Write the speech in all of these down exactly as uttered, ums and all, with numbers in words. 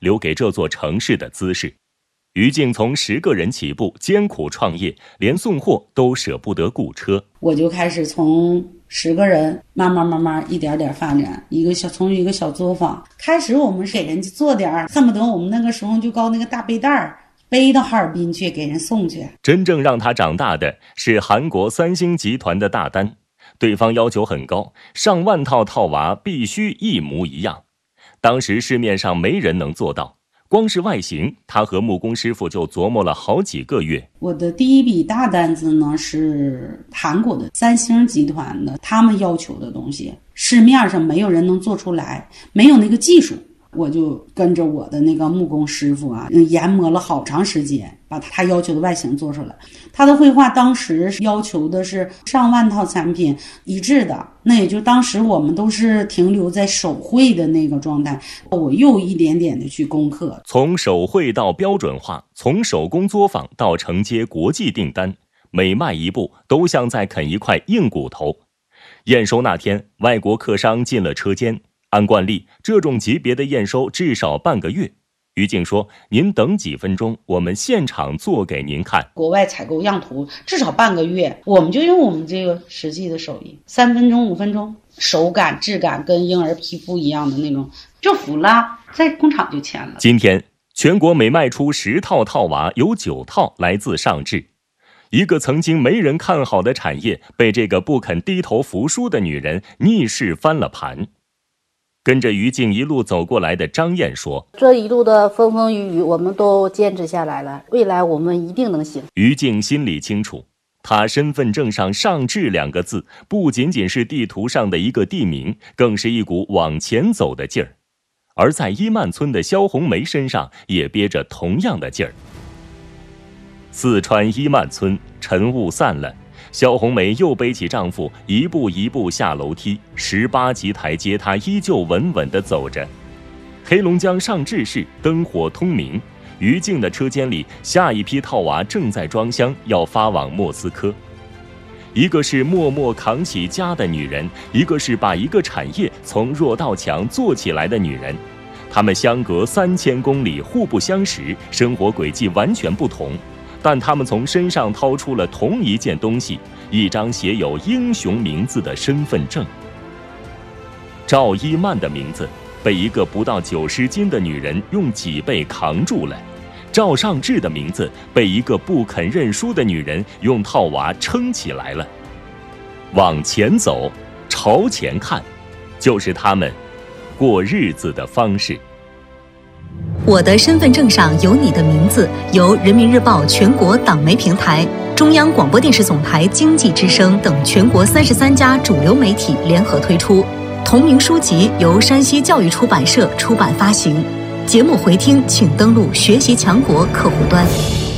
留给这座城市的姿势。于静从十个人起步，艰苦创业，连送货都舍不得雇车。 我就开始从十个人慢慢慢慢一点点发展，一个小从一个小作坊开始，我们给人家做点，恨不得我们那个时候就搞那个大背带背到哈尔滨去给人送去。 真正让他长大的是韩国三星集团的大单，对方要求很高，上万套套娃必须一模一样。当时市面上没人能做到，光是外形，他和木工师傅就琢磨了好几个月。 我的第一笔大单子呢是韩国的三星集团的，他们要求的东西市面上没有人能做出来，没有那个技术。我就跟着我的那个木工师傅啊，研磨了好长时间，把他要求的外形做出来。他的绘画当时要求的是上万套产品一致的，那也就当时我们都是停留在手绘的那个状态。我又一点点的去攻克， 从手绘到标准化，从手工作坊到承接国际订单，每迈一步都像在啃一块硬骨头。验收那天，外国客商进了车间，按惯例，这种级别的验收至少半个月。于静说，您等几分钟，我们现场做给您看。 国外采购样图至少半个月，我们就用我们这个实际的手艺，三分钟五分钟，手感质感跟婴儿皮肤一样的那种，就服了，在工厂就签了。 今天全国每卖出十套套娃，有九套来自上智。一个曾经没人看好的产业，被这个不肯低头服输的女人逆势翻了盘。跟着于静一路走过来的张燕说， 这一路的风风雨雨我们都坚持下来了，未来我们一定能行。 于静心里清楚，她身份证上上智两个字不仅仅是地图上的一个地名，更是一股往前走的劲儿。而在伊曼村的肖红梅身上也憋着同样的劲儿。四川伊曼村，晨雾散了，肖红梅又背起丈夫，一步一步下楼梯，十八级台阶她依旧稳稳地走着。黑龙江上智市灯火通明，于静的车间里，下一批套娃正在装箱，要发往莫斯科。一个是默默扛起家的女人，一个是把一个产业从弱到强做起来的女人。她们相隔三千公里，互不相识，生活轨迹完全不同。但他们从身上掏出了同一件东西，一张写有英雄名字的身份证。赵一曼的名字被一个不到九十斤的女人用脊背扛住了，赵尚志的名字被一个不肯认输的女人用套娃撑起来了。往前走，朝前看，就是他们过日子的方式。 我的身份证上有你的名字，由人民日报全国党媒平台、中央广播电视总台经济之声等全国三十三家主流媒体联合推出。同名书籍由山西教育出版社出版发行。节目回听请登录学习强国客户端。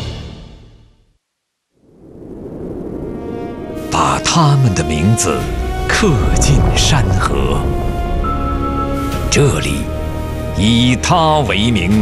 把他们的名字刻进山河，这里以他为名。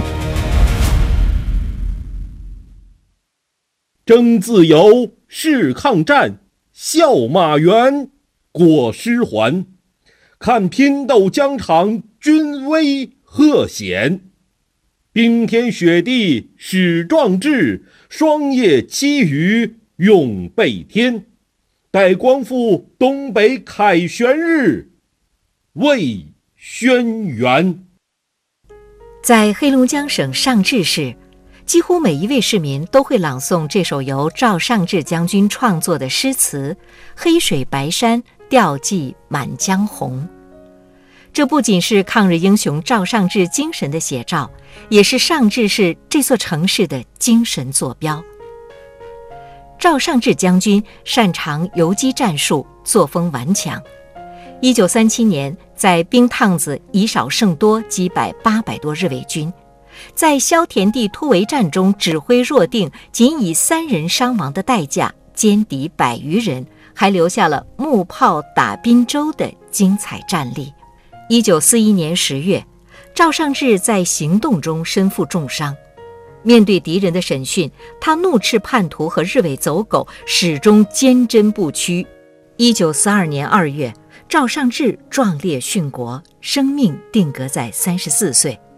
争自由，是抗战，笑马原，裹尸还。看拼斗疆场，军威赫显。冰天雪地始壮志，霜叶栖鱼永被天。待光复东北凯旋日，为轩辕。 在黑龙江省上智市，几乎每一位市民都会朗诵这首由赵尚志将军创作的诗词《黑水白山，吊骑满江红》。这不仅是抗日英雄赵尚志精神的写照，也是上智市这座城市的精神坐标。赵尚志将军擅长游击战术，作风顽强。一九三七年，在冰趟子以少胜多，击败八百多日伪军；在萧田地突围战中指挥若定，仅以三人伤亡的代价歼敌百余人，还留下了木炮打滨州的精彩战例。一九四一年十月，赵尚志在行动中身负重伤。面对敌人的审讯，他怒斥叛徒和日伪走狗，始终坚贞不屈。一九四二年二月，赵尚志壮烈殉国，生命定格在三十四岁。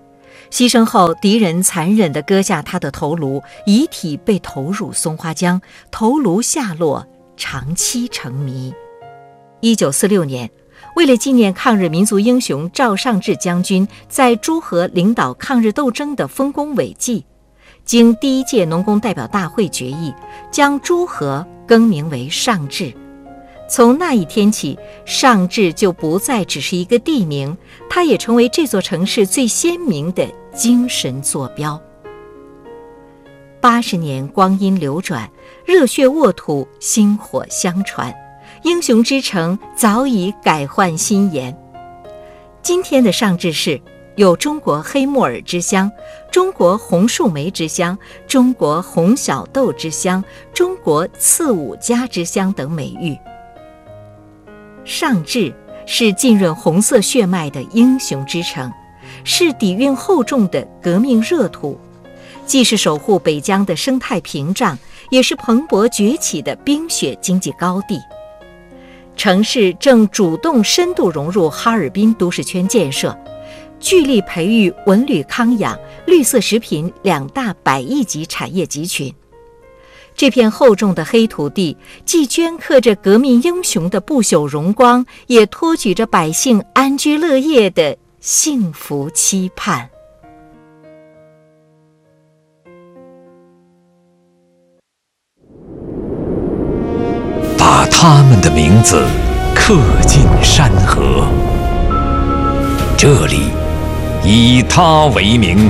牺牲后，敌人残忍地割下他的头颅，遗体被投入松花江，头颅下落，长期成谜。一九四六年，为了纪念抗日民族英雄赵尚志将军在诸河领导抗日斗争的丰功伟绩，经第一届农工代表大会决议，将诸河更名为尚志。从那一天起，尚志就不再只是一个地名，它也成为这座城市最鲜明的精神坐标。八十年光阴流转，热血沃土，薪火相传，英雄之城早已改换新颜。今天的尚志市有中国黑木耳之乡、中国红树莓之乡、中国红小豆之乡、中国刺五家之乡等美誉。尚志是浸润红色血脉的英雄之城，是底蕴厚重的革命热土，既是守护北疆的生态屏障，也是蓬勃崛起的冰雪经济高地。城市正主动深度融入哈尔滨都市圈建设，聚力培育文旅康养、绿色食品两大百亿级产业集群。这片厚重的黑土地，既镌刻着革命英雄的不朽荣光，也托举着百姓安居乐业的幸福期盼。 把他们的名字刻进山河，这里以他为名。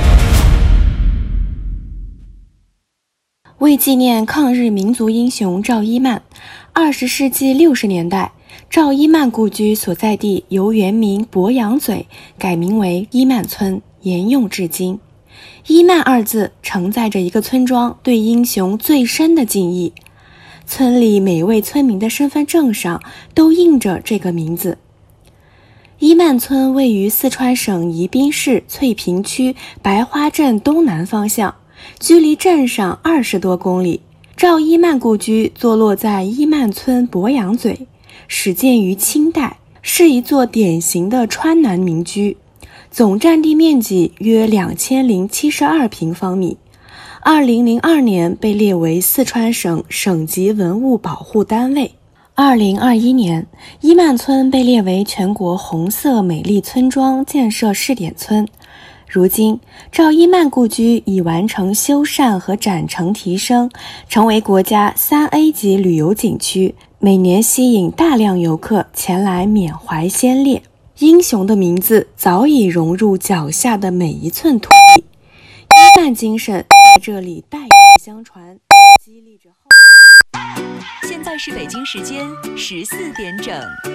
为纪念抗日民族英雄赵一曼，二十世纪六十年代，赵一曼故居所在地由原名博洋嘴改名为一曼村，沿用至今。一曼二字承载着一个村庄对英雄最深的敬意，村里每位村民的身份证上都印着这个名字。一曼村位于四川省宜宾市翠屏区白花镇东南方向，距离镇上二十多公里。赵一曼故居坐落在一曼村博洋嘴，始建于清代，是一座典型的川南民居，总占地面积约两千零七十二平方米。二零零二年被列为四川省省级文物保护单位。二零二一年，一曼村被列为全国红色美丽村庄建设试点村。如今，赵一曼故居已完成修缮和展成提升，成为国家三 A 级旅游景区，每年吸引大量游客前来缅怀先烈。英雄的名字早已融入脚下的每一寸土地，一曼精神在这里代代相传，激励着后。 现在是北京时间十四点整。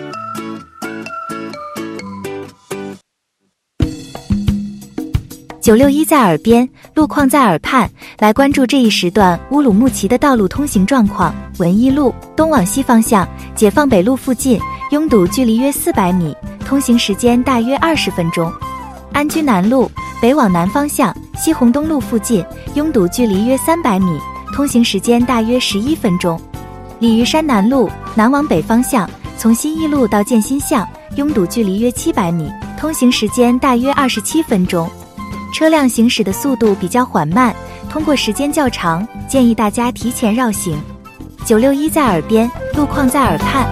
九六一在耳边，路况在耳畔，来关注这一时段乌鲁木齐的道路通行状况。文一路东往西方向，解放北路附近拥堵距离约四百米，通行时间大约二十分钟。安居南路北往南方向，西红东路附近拥堵距离约三百米，通行时间大约十一分钟。鲤鱼山南路南往北方向，从新一路到建新巷拥堵距离约七百米，通行时间大约二十七分钟。车辆行驶的速度比较缓慢，通过时间较长，建议大家提前绕行。九六一在耳边，路况在耳畔。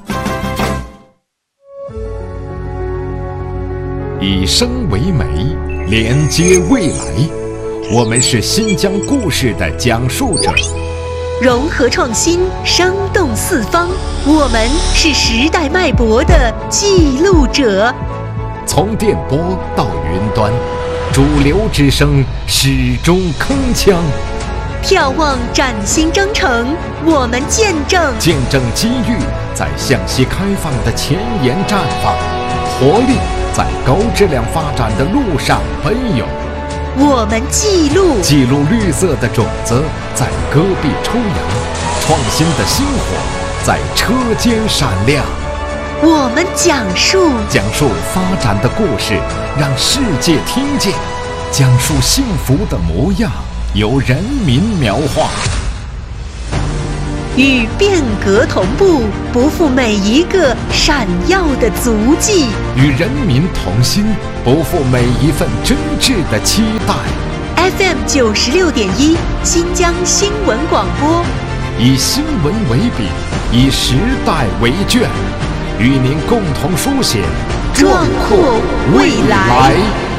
以声为媒，连接未来。我们是新疆故事的讲述者， 融合创新，生动四方。我们是时代脉搏的记录者。 从电波到云端，主流之声始终铿锵。 眺望崭新征程，我们见证见证机遇在向西开放的前沿绽放，活力在高质量发展的路上奔涌。 我们记录记录绿色的种子在戈壁抽芽，创新的星火在车间闪亮。 我们讲述讲述发展的故事，让世界听见；讲述幸福的模样，由人民描画。 与变革同步，不负每一个闪耀的足迹； 与人民同心，不负每一份真挚的期待。 F M 九十六点一，新疆新闻广播， 以新闻为笔，以时代为卷，与您共同书写壮阔未来。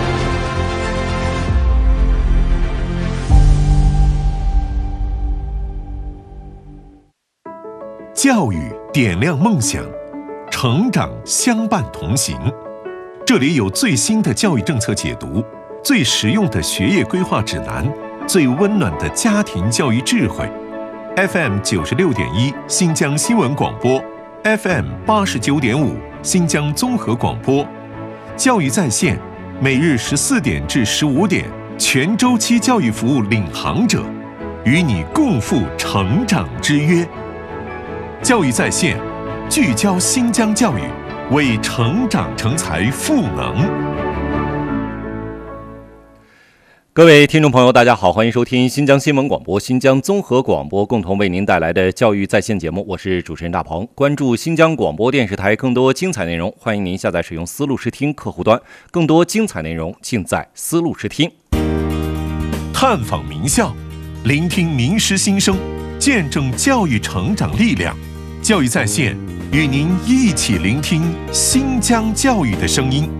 教育点亮梦想，成长相伴同行。这里有最新的教育政策解读，最实用的学业规划指南，最温暖的家庭教育智慧。F M 九十六点一新疆新闻广播， F M 八十九点五新疆综合广播，教育在线，每日十四点至十五点，全周期教育服务领航者，与你共赴成长之约。教育在线，聚焦新疆教育，为成长成才赋能。 各位听众朋友，大家好，欢迎收听新疆新闻广播、新疆综合广播共同为您带来的教育在线节目，我是主持人大鹏。关注新疆广播电视台更多精彩内容，欢迎您下载使用思路视听客户端，更多精彩内容尽在思路视听。 探访名校，聆听名师心声，见证教育成长力量。教育在线，与您一起聆听新疆教育的声音。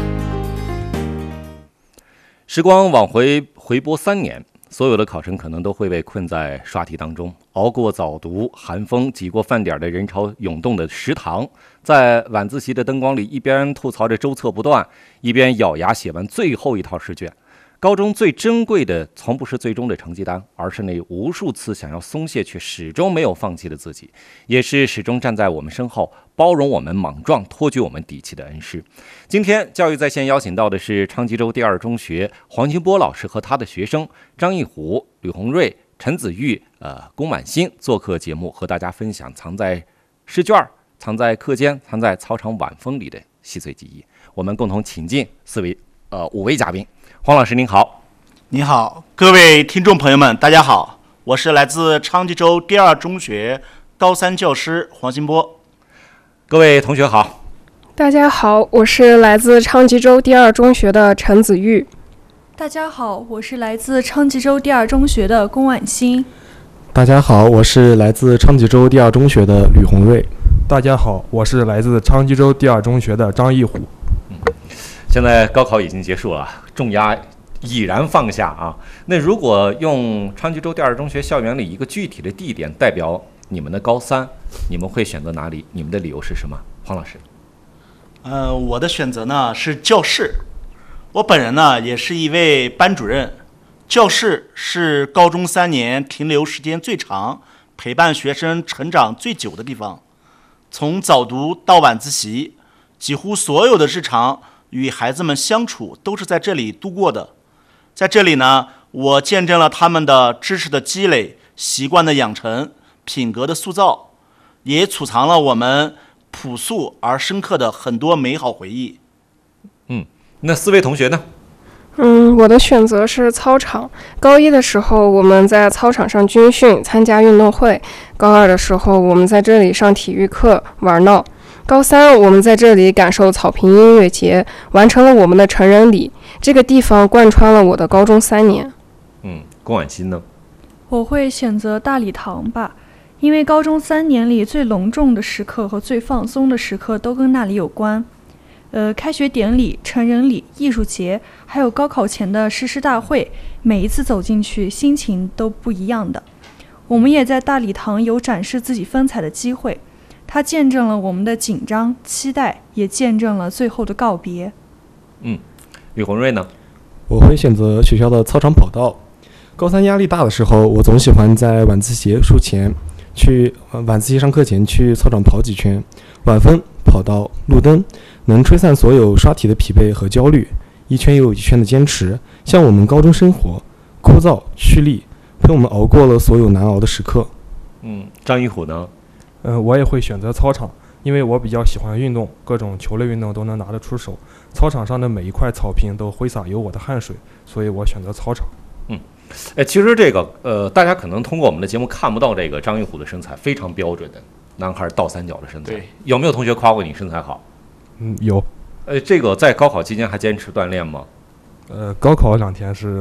时光往回回拨三年，所有的考生可能都会被困在刷题当中，熬过早读、寒风，挤过饭点的人潮涌动的食堂，在晚自习的灯光里，一边吐槽着周测不断，一边咬牙写完最后一套试卷。高中最珍贵的从不是最终的成绩单，而是那无数次想要松懈却始终没有放弃的自己，也是始终站在我们身后包容我们莽撞、托举我们底气的恩师。今天教育在线邀请到的是昌吉州第二中学黄金波老师和他的学生张一虎、吕红瑞、陈子玉、呃龚满欣做客节目，和大家分享藏在试卷、藏在课间、藏在操场晚风里的细碎记忆。我们共同请进四位呃五位嘉宾。黄老师您好。 你好，各位听众朋友们大家好，我是来自昌吉州第二中学高三教师黄金波。 各位同学好。 大家好，我是来自昌吉州第二中学的陈子玉。 大家好，我是来自昌吉州第二中学的龚婉欣。 大家好，我是来自昌吉州第二中学的吕红瑞。 大家好，我是来自昌吉州第二中学的张一虎。 现在高考已经结束了，重压已然放下啊。那如果用昌吉州第二中学校园里一个具体的地点代表你们的高三，你们会选择哪里？你们的理由是什么？黄老师。 呃，我的选择呢是教室。我本人呢也是一位班主任。教室是高中三年停留时间最长、陪伴学生成长最久的地方。从早读到晚自习，几乎所有的日常与孩子们相处都是在这里度过的。在这里呢，我见证了他们的知识的积累、习惯的养成、品格的塑造，也储藏了我们朴素而深刻的很多美好回忆。 嗯，那四位同学呢？ 嗯，我的选择是操场。高一的时候，我们在操场上军训，参加运动会；高二的时候，我们在这里上体育课，玩闹。高三，我们在这里感受草坪音乐节，完成了我们的成人礼。这个地方贯穿了我的高中三年。 嗯，龚婉欣呢？ 我会选择大礼堂吧，因为高中三年里最隆重的时刻和最放松的时刻都跟那里有关。呃，开学典礼、成人礼、艺术节，还有高考前的誓师大会，每一次走进去，心情都不一样的。我们也在大礼堂有展示自己风采的机会。它见证了我们的紧张、期待，也见证了最后的告别。 嗯，吕红瑞呢？ 我会选择学校的操场跑道。高三压力大的时候，我总喜欢在晚自习结束前去晚自习上课前去操场跑几圈。晚风、跑道、路灯能吹散所有刷题的疲惫和焦虑，一圈又一圈的坚持，像我们高中生活枯燥蓄力，陪我们熬过了所有难熬的时刻。 嗯，张一虎呢？ 呃，我也会选择操场，因为我比较喜欢运动，各种球类运动都能拿得出手。操场上的每一块草坪都挥洒有我的汗水，所以我选择操场。 嗯， 哎，其实这个呃，大家可能通过我们的节目看不到这个张玉虎的身材，非常标准的男孩倒三角的身材。 对， 有没有同学夸过你身材好？ 嗯，有。 呃，这个在高考期间还坚持锻炼吗？ 呃，高考两天是